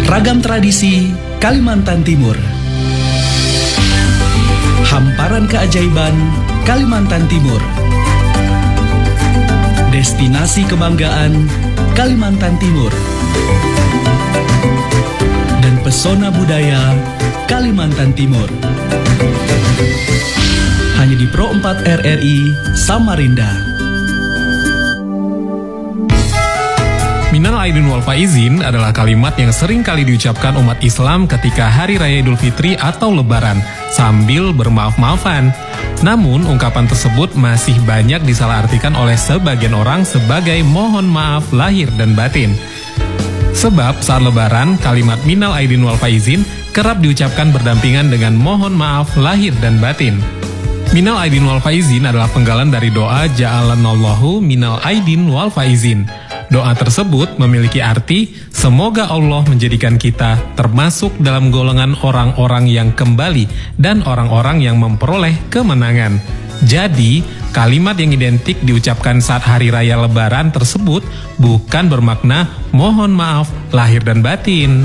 Ragam tradisi Kalimantan Timur. Hamparan keajaiban Kalimantan Timur. Destinasi kebanggaan Kalimantan Timur. Dan pesona budaya Kalimantan Timur. Hanya di Pro 4 RRI Samarinda. Minal Aidin wal Faizin adalah kalimat yang sering kali diucapkan umat Islam ketika Hari Raya Idul Fitri atau Lebaran, sambil bermaaf-maafan. Namun, ungkapan tersebut masih banyak disalahartikan oleh sebagian orang sebagai mohon maaf lahir dan batin. Sebab saat Lebaran, kalimat Minal Aidin wal Faizin kerap diucapkan berdampingan dengan mohon maaf lahir dan batin. Minal Aidin wal Faizin adalah penggalan dari doa Ja'alanallahu Minal Aidin wal Faizin. Doa tersebut memiliki arti, semoga Allah menjadikan kita termasuk dalam golongan orang-orang yang kembali dan orang-orang yang memperoleh kemenangan. Jadi, kalimat yang identik diucapkan saat Hari Raya Lebaran tersebut bukan bermakna mohon maaf lahir dan batin.